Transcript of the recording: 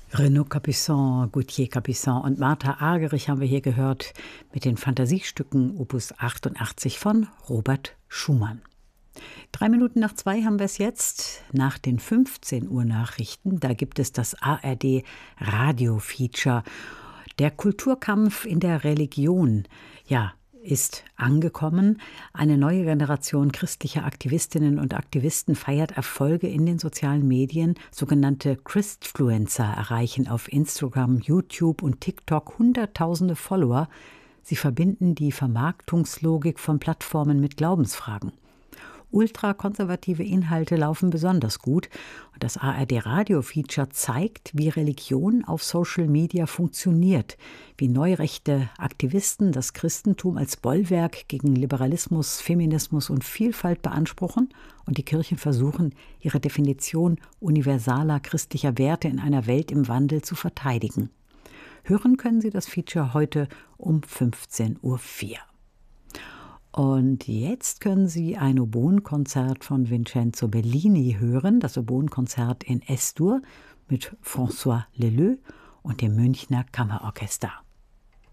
Renaud Capuçon, Gauthier Capuçon und Martha Argerich haben wir hier gehört mit den Fantasiestücken Opus 88 von Robert Schumann. 2:03 haben wir es jetzt. Nach den 15 Uhr Nachrichten, da gibt es das ARD Radio-Feature. Der Kulturkampf in der Religion, ja, ist angekommen. Eine neue Generation christlicher Aktivistinnen und Aktivisten feiert Erfolge in den sozialen Medien. Sogenannte Christfluencer erreichen auf Instagram, YouTube und TikTok Hunderttausende Follower. Sie verbinden die Vermarktungslogik von Plattformen mit Glaubensfragen. Ultrakonservative Inhalte laufen besonders gut. Und das ARD-Radio-Feature zeigt, wie Religion auf Social Media funktioniert, wie neurechte Aktivisten das Christentum als Bollwerk gegen Liberalismus, Feminismus und Vielfalt beanspruchen und die Kirchen versuchen, ihre Definition universaler christlicher Werte in einer Welt im Wandel zu verteidigen. Hören können Sie das Feature heute um 15:04 Uhr. Und jetzt können Sie ein Oboenkonzert von Vincenzo Bellini hören, das Oboenkonzert in S-Dur mit François Leleux und dem Münchner Kammerorchester.